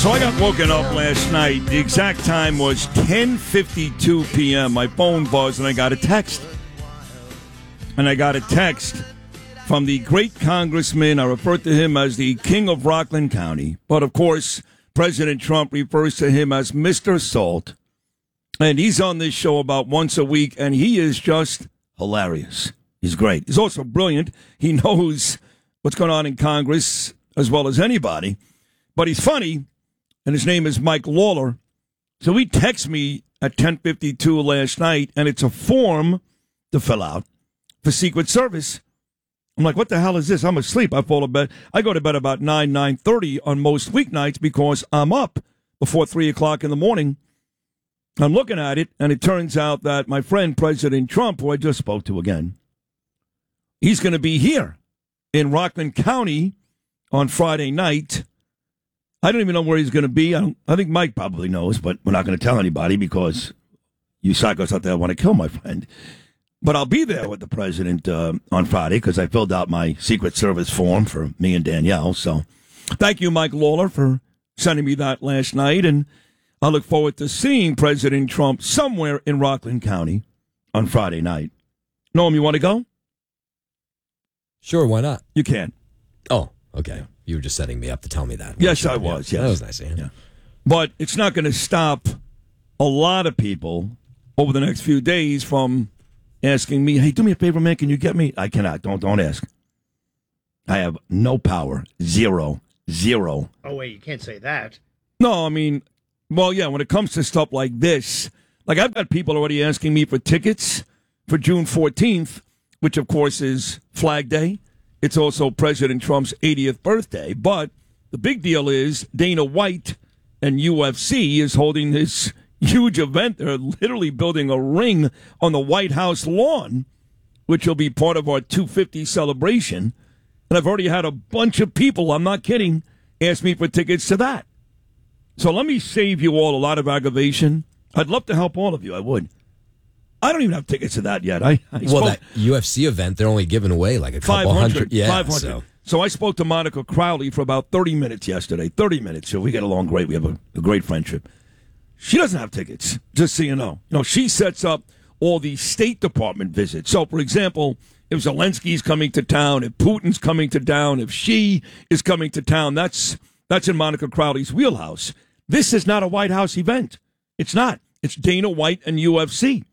So I got woken up last night. The exact time was 10:52 p.m. My phone buzzed and I got a text. And I got a text from the great congressman. I refer to him as the king of Rockland County. But, of course, President Trump refers to him as Mr. Salt. And he's on this show about once a week, and he is just hilarious. He's great. He's also brilliant. He knows what's going on in Congress as well as anybody. But he's funny. And his name is Mike Lawler. So he texted me at 10:52 last night, and it's a form to fill out for Secret Service. I'm like, what the hell is this? I'm asleep. I fall to bed. I go to bed about 9:30 on most weeknights because I'm up before 3 o'clock in the morning. I'm looking at it, and it turns out that my friend President Trump, who I just spoke to again, he's going to be here in Rockland County on Friday night. I don't even know where he's going to be. I think Mike probably knows, but we're not going to tell anybody because you psychos out there want to kill my friend. But I'll be there with the president on Friday because I filled out my Secret Service form for me and Danielle. So thank you, Mike Lawler, for sending me that last night. And I look forward to seeing President Trump somewhere in Rockland County on Friday night. Noam, you want to go? Sure, why not? You can. Oh, okay. Yeah. You were just setting me up to tell me that. Yes, I was. Yeah. Yes. That was nice of you. Yeah. But it's not going to stop a lot of people over the next few days from asking me, hey, do me a favor, man, can you get me? I cannot. Don't ask. I have no power. Zero. Oh, wait, you can't say that. No, I mean, well, yeah, when it comes to stuff like this, like I've got people already asking me for tickets for June 14th, which, of course, is Flag Day. It's also President Trump's 80th birthday. But the big deal is Dana White and UFC is holding this huge event. They're literally building a ring on the White House lawn, which will be part of our 250 celebration. And I've already had a bunch of people, I'm not kidding, ask me for tickets to that. So let me save you all a lot of aggravation. I'd love to help all of you. I would. I don't even have tickets to that yet. Well, that UFC event, they're only giving away like a couple 500, hundred. Yeah, 500. So I spoke to Monica Crowley for about 30 minutes yesterday. 30 minutes. So we get along great. We have a great friendship. She doesn't have tickets, just so you know. You know, she sets up all the State Department visits. So, for example, if Zelensky's coming to town, if Putin's coming to town, if Xi is coming to town, that's in Monica Crowley's wheelhouse. This is not a White House event. It's not. It's Dana White and UFC.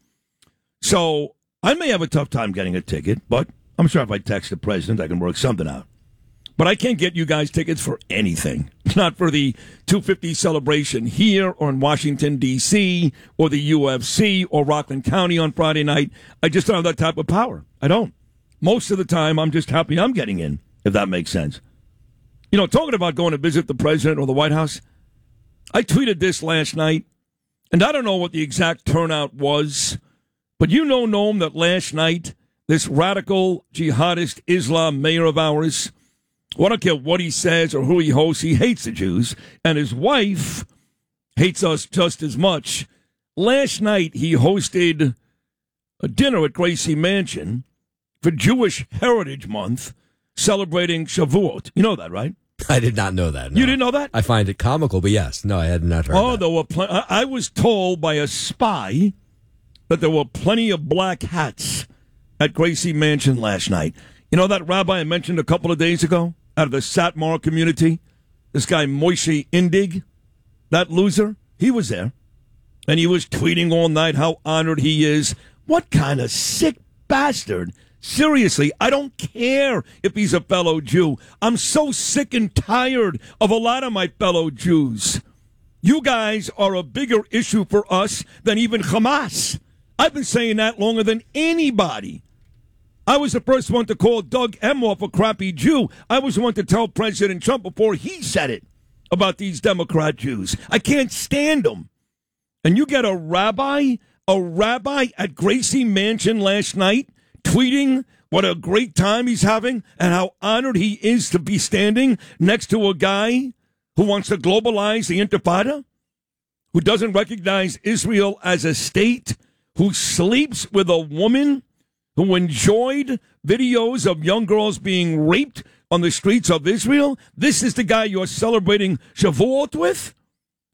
So I may have a tough time getting a ticket, but I'm sure if I text the president, I can work something out. But I can't get you guys tickets for anything. Not for the 250 celebration here or in Washington, D.C., or the UFC or Rockland County on Friday night. I just don't have that type of power. I don't. Most of the time, I'm just happy I'm getting in, if that makes sense. You know, talking about going to visit the president or the White House, I tweeted this last night, and I don't know what the exact turnout was, but you know, Noam, that last night, this radical jihadist Islam mayor of ours, well, I don't care what he says or who he hosts, he hates the Jews, and his wife hates us just as much. Last night, he hosted a dinner at Gracie Mansion for Jewish Heritage Month, celebrating Shavuot. You know that, right? I did not know that. No. You didn't know that? I find it comical, but yes. No, I had not heard that. There were I was told by a spy that there were plenty of black hats at Gracie Mansion last night. You know that rabbi I mentioned a couple of days ago out of the Satmar community? This guy Moshe Indig, that loser, he was there. And he was tweeting all night how honored he is. What kind of sick bastard? Seriously, I don't care if he's a fellow Jew. I'm so sick and tired of a lot of my fellow Jews. You guys are a bigger issue for us than even Hamas. I've been saying that longer than anybody. I was the first one to call Doug Emhoff a crappy Jew. I was the one to tell President Trump before he said it about these Democrat Jews. I can't stand them. And you get a rabbi at Gracie Mansion last night tweeting what a great time he's having and how honored he is to be standing next to a guy who wants to globalize the Intifada, who doesn't recognize Israel as a state, who sleeps with a woman who enjoyed videos of young girls being raped on the streets of Israel. This is the guy you're celebrating Shavuot with?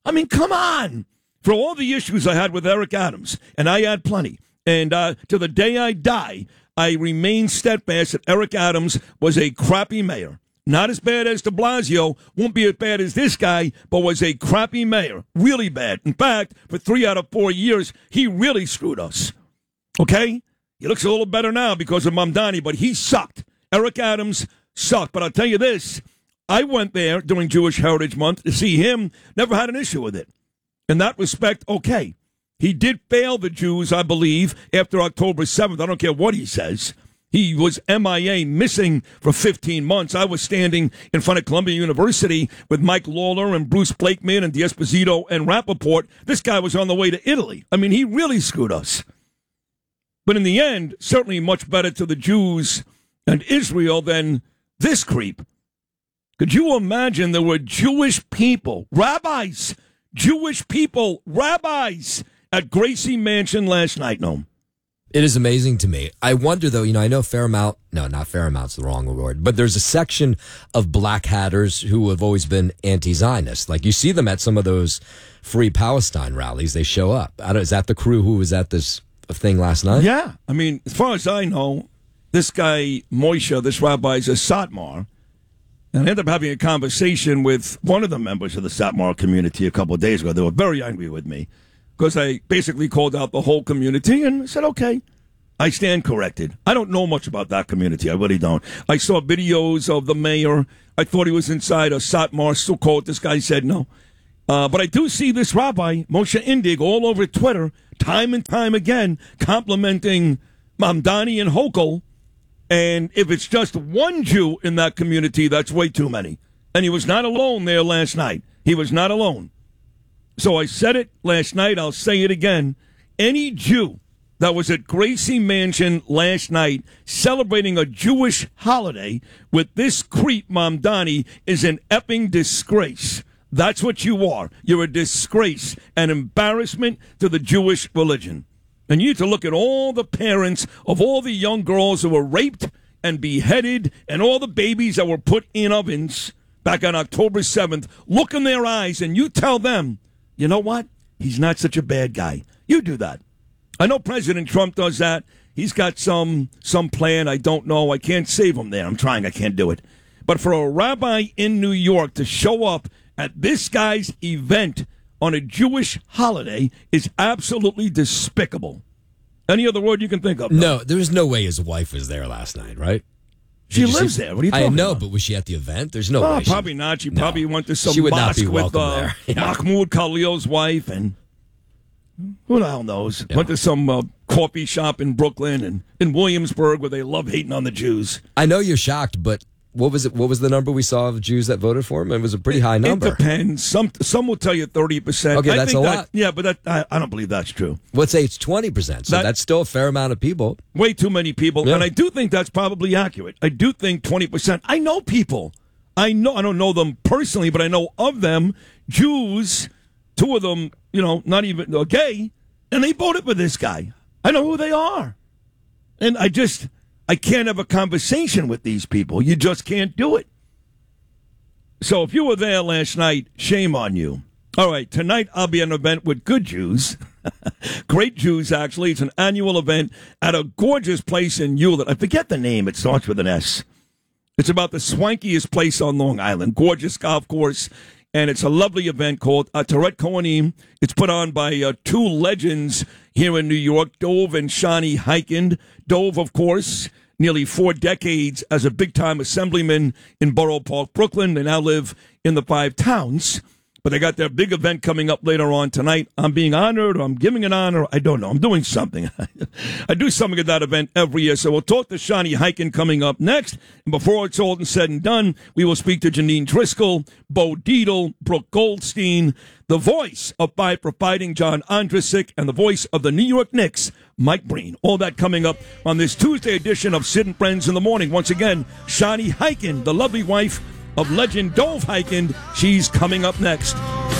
I mean, come on. For all the issues I had with Eric Adams, and I had plenty, and to the day I die, I remain steadfast that Eric Adams was a crappy mayor. Not as bad as de Blasio, won't be as bad as this guy, but was a crappy mayor. Really bad. In fact, for 3 out of 4 years, he really screwed us. Okay? He looks a little better now because of Mamdani, but he sucked. Eric Adams sucked. But I'll tell you this, I went there during Jewish Heritage Month to see him, never had an issue with it. In that respect, okay. He did fail the Jews, I believe, after October 7th. I don't care what he says. He was MIA, missing for 15 months. I was standing in front of Columbia University with Mike Lawler and Bruce Blakeman and D'Esposito and Rappaport. This guy was on the way to Italy. I mean, he really screwed us. But in the end, certainly much better to the Jews and Israel than this creep. Could you imagine there were Jewish people, rabbis, Jewish people, rabbis at Gracie Mansion last night, Noam? It is amazing to me. I wonder, though, I know Fairmount, no, not Fairmount's the wrong word, but there's a section of black hatters who have always been anti-Zionist. Like, you see them at some of those Free Palestine rallies. They show up. Is that the crew who was at this thing last night? Yeah. I mean, as far as I know, this guy, Moshe, this rabbi, is a Satmar. And I ended up having a conversation with one of the members of the Satmar community a couple of days ago. They were very angry with me because I basically called out the whole community and said, okay, I stand corrected. I don't know much about that community. I really don't. I saw videos of the mayor. I thought he was inside a Satmar Sukkot. This guy said no. But I do see this rabbi, Moshe Indig, all over Twitter, time and time again, complimenting Mamdani and Hochul. And if it's just one Jew in that community, that's way too many. And he was not alone there last night. He was not alone. So I said it last night. I'll say it again. Any Jew that was at Gracie Mansion last night celebrating a Jewish holiday with this creep Mamdani is an effing disgrace. That's what you are. You're a disgrace, an embarrassment to the Jewish religion. And you need to look at all the parents of all the young girls who were raped and beheaded and all the babies that were put in ovens back on October 7th. Look in their eyes and you tell them, you know what? He's not such a bad guy. You do that. I know President Trump does that. He's got some plan. I don't know. I can't save him there. I'm trying. I can't do it. But for a rabbi in New York to show up at this guy's event on a Jewish holiday is absolutely despicable. Any other word you can think of? No, there was no way his wife was there last night, right? She lives there. What are you talking about? I know, but was she at the event? There's no way. Probably not. She probably went to some she would mosque not be with welcome there. Mahmoud Khalil's wife, and who the hell knows? Yeah. Went to some coffee shop in Brooklyn and in Williamsburg where they love hating on the Jews. I know you're shocked, but what was it? What was the number we saw of Jews that voted for him? It was a pretty high number. It depends. Some will tell you 30%. Okay, that's a lot. Yeah, but I don't believe that's true. Let's say it's 20%. So that's still a fair amount of people. Way too many people. Yeah. And I do think that's probably accurate. I do think 20%. I know people. I don't know them personally, but I know of them, Jews, two of them, not even gay, and they voted for this guy. I know who they are. And I can't have a conversation with these people. You just can't do it. So if you were there last night, shame on you. All right, tonight I'll be at an event with good Jews. Great Jews, actually. It's an annual event at a gorgeous place in Hewlett. I forget the name. It starts with an S. It's about the swankiest place on Long Island. Gorgeous golf course. And it's a lovely event called Toret Kohanim. It's put on by two legends here in New York, Dov and Shani Heikind. Dov, of course, nearly 4 decades as a big-time assemblyman in Borough Park, Brooklyn. They now live in the 5 towns. But they got their big event coming up later on tonight. I'm being honored, or I'm giving an honor. I don't know. I'm doing something. I do something at that event every year. So we'll talk to Shani Heikind coming up next. And before it's all said and done, we will speak to Janine Driscoll, Bo Dietl, Brooke Goldstein, the voice of Fight for Fighting, John Ondrasik, and the voice of the New York Knicks, Mike Breen. All that coming up on this Tuesday edition of Sid and Friends in the Morning. Once again, Shani Heikind, the lovely wife of legend Dov Heikind. She's coming up next.